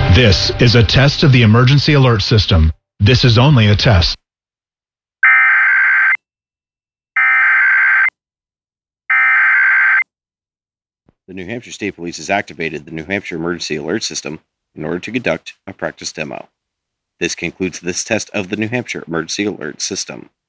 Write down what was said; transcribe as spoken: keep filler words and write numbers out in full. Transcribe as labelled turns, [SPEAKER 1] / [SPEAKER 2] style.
[SPEAKER 1] This is a test of the emergency alert system. This is only a test.
[SPEAKER 2] The New Hampshire State Police has activated the New Hampshire Emergency Alert System in order to conduct a practice demo. This concludes this test of the New Hampshire Emergency Alert System.